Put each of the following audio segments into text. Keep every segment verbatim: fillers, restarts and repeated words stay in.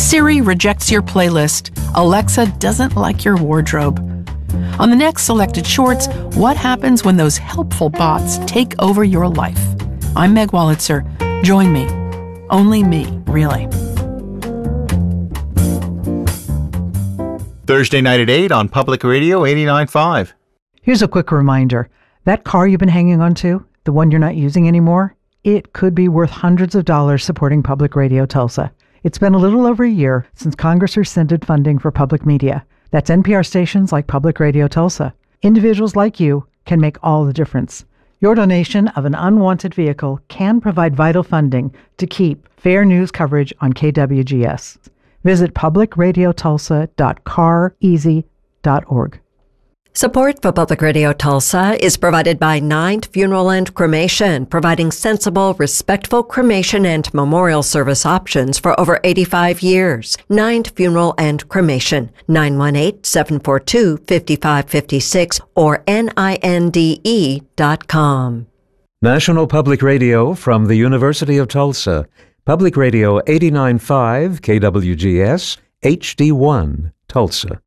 Siri rejects your playlist. Alexa doesn't like your wardrobe. On the next Selected Shorts, what happens when those helpful bots take over your life? I'm Meg Wolitzer. Join me. Only me, really. Thursday night at eight on Public Radio eighty-nine point five. Here's a quick reminder. That car you've been hanging on to, the one you're not using anymore, it could be worth hundreds of dollars supporting Public Radio Tulsa. It's been a little over a year since Congress rescinded funding for public media. That's N P R stations like Public Radio Tulsa. Individuals like you can make all the difference. Your donation of an unwanted vehicle can provide vital funding to keep fair news coverage on K W G S. Visit public radio tulsa dot car easy dot org. Support for Public Radio Tulsa is provided by Ninth Funeral and Cremation, providing sensible, respectful cremation and memorial service options for over eighty-five years. Ninth Funeral and Cremation, nine one eight, seven four two, five five five six or N I N D E dot com. National Public Radio from the University of Tulsa. Public Radio eighty-nine point five K W G S, H D one, Tulsa.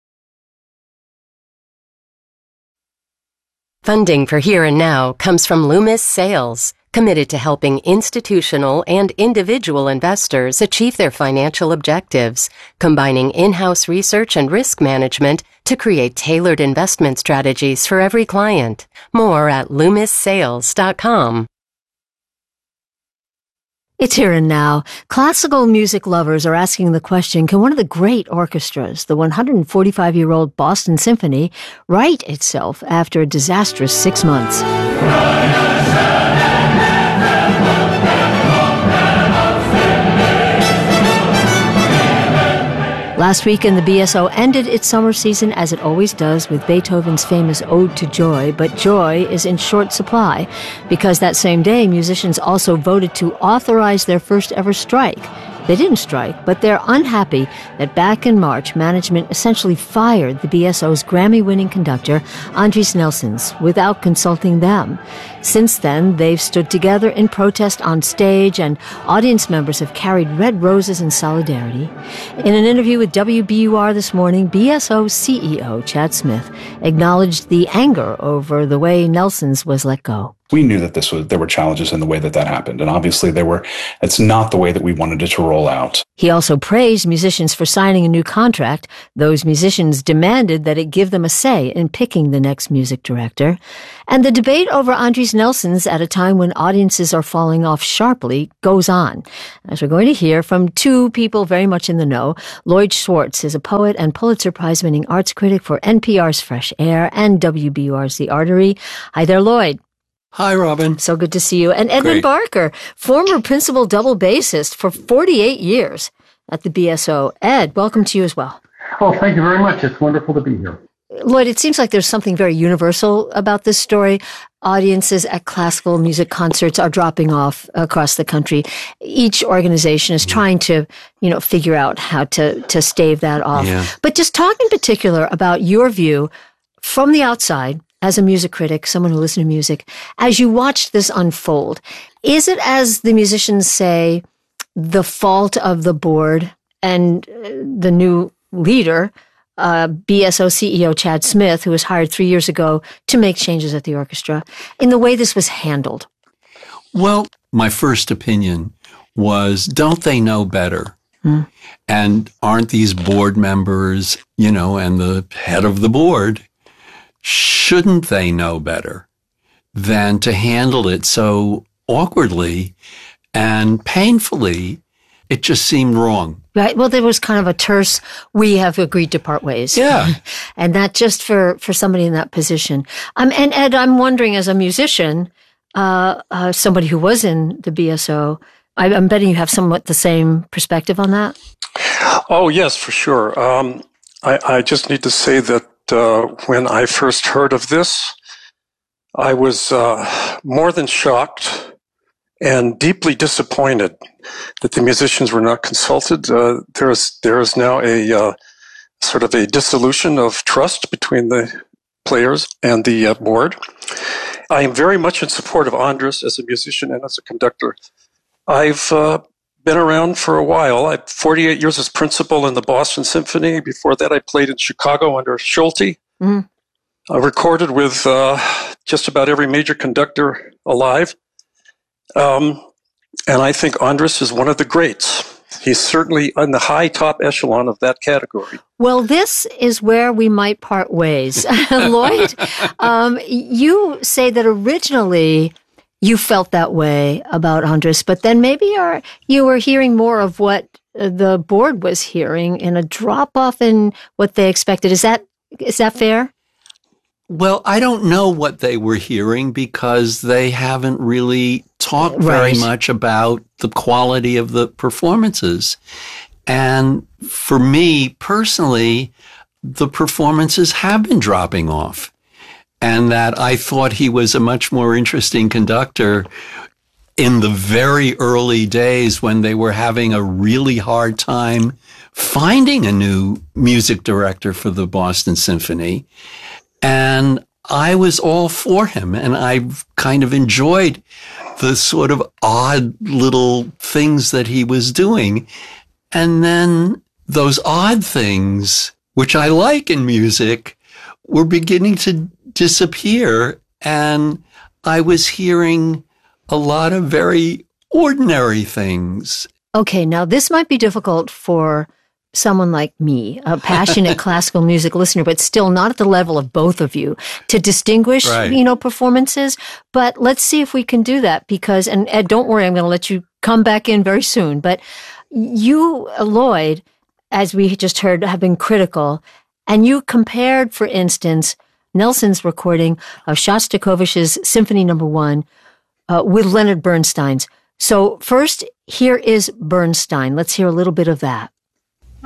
Funding for Here and Now comes from Loomis Sales, committed to helping institutional and individual investors achieve their financial objectives, combining in-house research and risk management to create tailored investment strategies for every client. More at loomis sales dot com. It's Here and Now. Classical music lovers are asking the question, can one of the great orchestras, the one hundred forty-five-year-old Boston Symphony, right itself after a disastrous six months? Last weekend, the B S O ended its summer season as it always does with Beethoven's famous Ode to Joy, but joy is in short supply because that same day, musicians also voted to authorize their first ever strike. They didn't strike, but they're unhappy that back in March, management essentially fired the B S O's Grammy-winning conductor, Andris Nelsons, without consulting them. Since then, they've stood together in protest on stage, and audience members have carried red roses in solidarity. In an interview with W B U R this morning, B S O C E O Chad Smith acknowledged the anger over the way Nelsons was let go. We knew that this was there were challenges in the way that that happened, and obviously there were. It's not the way that we wanted it to roll out. He also praised musicians for signing a new contract. Those musicians demanded that it give them a say in picking the next music director. And the debate over Andris Nelsons at a time when audiences are falling off sharply goes on. As we're going to hear from two people very much in the know, Lloyd Schwartz is a poet and Pulitzer Prize-winning arts critic for N P R's Fresh Air and W B U R's The Artery. Hi there, Lloyd. Hi, Robin. So good to see you. And Edmund Great. Barker, former principal double bassist for forty-eight years at the B S O. Ed, welcome to you as well. Oh, thank you very much. It's wonderful to be here. Lloyd, it seems like there's something very universal about this story. Audiences at classical music concerts are dropping off across the country. Each organization is trying to, you know, figure out how to, to stave that off. Yeah. But just talk in particular about your view from the outside, as a music critic, someone who listens to music, as you watched this unfold, is it, as the musicians say, the fault of the board and the new leader, uh, B S O C E O Chad Smith, who was hired three years ago to make changes at the orchestra, in the way this was handled? Well, my first opinion was, don't they know better? Hmm. And aren't these board members, you know, and the head of the board, shouldn't they know better than to handle it so awkwardly and painfully? It just seemed wrong. Right. Well, there was kind of a terse, we have agreed to part ways. Yeah. And that just for, for somebody in that position. Um, and Ed, I'm wondering, as a musician, uh, uh, somebody who was in the B S O, I, I'm betting you have somewhat the same perspective on that. Oh, yes, for sure. Um, I, I just need to say that Uh, when I first heard of this, I was uh, more than shocked and deeply disappointed that the musicians were not consulted. Uh, there is there is now a uh, sort of a dissolution of trust between the players and the uh, board. I am very much in support of Andris as a musician and as a conductor. I've uh, been around for a while. I had forty-eight years as principal in the Boston Symphony. Before that, I played in Chicago under Schulte. Mm-hmm. I recorded with uh, just about every major conductor alive. Um, and I think Andras is one of the greats. He's certainly on the high top echelon of that category. Well, this is where we might part ways. Lloyd, um, you say that originally you felt that way about Andras, but then maybe you're, you were hearing more of what the board was hearing in a drop-off in what they expected. Is that is that fair? Well, I don't know what they were hearing because they haven't really talked very Right. much about the quality of the performances. And for me personally, the performances have been dropping off. And that I thought he was a much more interesting conductor in the very early days when they were having a really hard time finding a new music director for the Boston Symphony. And I was all for him, and I kind of enjoyed the sort of odd little things that he was doing. And then those odd things, which I like in music, were beginning to disappear. And I was hearing a lot of very ordinary things. Okay, now this might be difficult for someone like me, a passionate classical music listener, but still not at the level of both of you, to distinguish, Right. you know, performances. But let's see if we can do that because, and Ed, don't worry, I'm going to let you come back in very soon. But you, Lloyd, as we just heard, have been critical. And you compared, for instance, Nelson's recording of Shostakovich's Symphony Number One uh, with Leonard Bernstein's. So first, here is Bernstein. Let's hear a little bit of that.